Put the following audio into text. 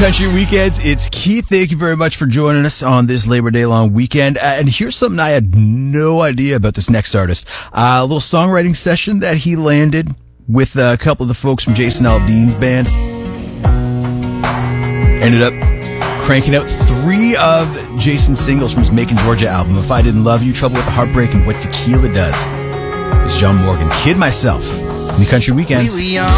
Country Weekends. It's Keith. Thank you very much for joining us on this Labor Day long weekend. And here's something I had no idea about this next artist. A little songwriting session that he landed with a couple of the folks from Jason Aldean's band. Ended up cranking out 3 of Jason's singles from his Macon, Georgia album. If I Didn't Love You, Trouble with the Heartbreak, and What Tequila Does. It's John Morgan. Kid Myself in the Country Weekends.